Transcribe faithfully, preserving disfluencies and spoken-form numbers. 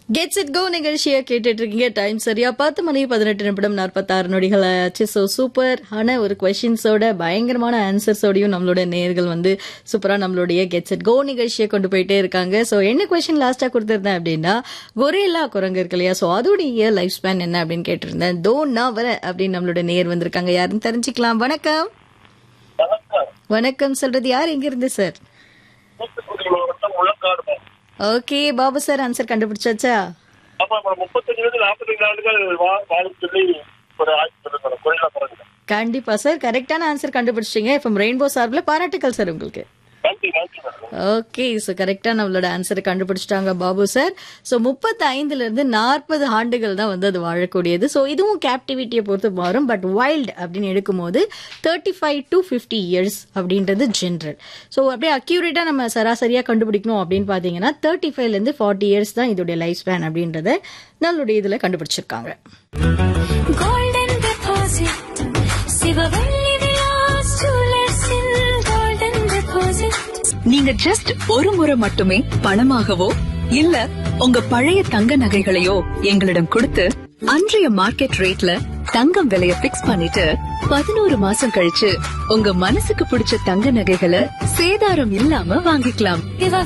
Gets it go நிகழ்ச்சியை கேட்டுட்டு இருக்கீங்க. டைம் சரியா பத்து மணி பதினெட்டு நிமிடம் நாற்பத்தாறு நொடிகள் ஆச்சு. ஸோ சூப்பர் ஆன ஒரு கொஸ்டின்ஸோட பயங்கரமான ஆன்சர்ஸோடையும் நம்மளோட நேர்கள் வந்து சூப்பரா நம்மளுடைய கெட்ஸ் இட் கோ நிகழ்ச்சியை கொண்டு போயிட்டே இருக்காங்க. ஸோ என்ன கொஸ்டின் லாஸ்டா கொடுத்திருந்தேன் அப்படின்னா, கொரில்லா குரங்கு இருக்கு இல்லையா, ஸோ அதோடைய லைஃப் ஸ்பேன் என்ன அப்படின்னு கேட்டிருந்தேன். தோ நான் வர அப்படின்னு நம்மளோட நேர் வந்திருக்காங்க. யாருன்னு தெரிஞ்சுக்கலாம். வணக்கம். வணக்கம் சொல்றது யார், எங்க இருந்து sir? Okay Babu sir, answer கண்டுபிடிச்சாச்சா? கண்டிப்பா சார், கரெக்டான ஆன்சர் கண்டுபிடிச்சிட்டீங்க. இப்போ ரெயின்போ சார்பில் பாராட்டுக்கள் சார் உங்களுக்கு. ஓகே, ஸோ கரெக்டா நம்மளோட ஆன்சரை கண்டுபிடிச்சிட்டாங்க பாபு சார். ஸோ முப்பத்தி ஐந்துல இருந்து நாற்பது ஆண்டுகள் தான் வந்து அது வாழக்கூடியது. ஸோ இதுவும் கேப்டிவிட்டியை பொறுத்து மாறும். பட் வைல்டு அப்படின்னு எடுக்கும்போது thirty five to fifty years அப்படின்றது ஜென்ரல். ஸோ அப்படியே அக்யூரேட்டா நம்ம சராசரியா கண்டுபிடிக்கணும் அப்படின்னு பாத்தீங்கன்னா தேர்ட்டி ஃபைவ்ல இருந்து ஃபார்ட்டி இயர்ஸ் தான் இதோடைய லைஃப் ஸ்பேன் அப்படின்றத நம்மளுடைய இதுல கண்டுபிடிச்சிருக்காங்க. நீங்க ஜஸ்ட் ஒரு முறை மட்டுமே பணமாகவோ இல்ல உங்க பழைய தங்க நகைகளையோ எங்களிடம் கொடுத்து அன்றைய மார்க்கெட் ரேட்ல தங்கம் விலைய பிக்ஸ் பண்ணிட்டு பதினோரு மாசம் கழிச்சு உங்க மனசுக்கு பிடிச்ச தங்க நகைகளை சேதாரம் இல்லாம வாங்கிக்கலாம்.